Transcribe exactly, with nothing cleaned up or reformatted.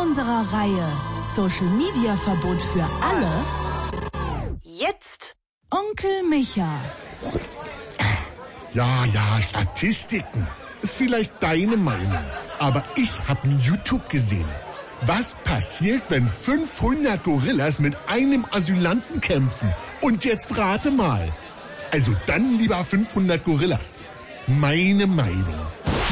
unserer Reihe Social Media Verbot für alle jetzt Onkel Micha. Ja, ja, Statistiken. Ist vielleicht deine Meinung. Aber ich habe in YouTube gesehen. Was passiert, wenn fünfhundert Gorillas mit einem Asylanten kämpfen? Und jetzt rate mal. Also dann lieber fünfhundert Gorillas. Meine Meinung.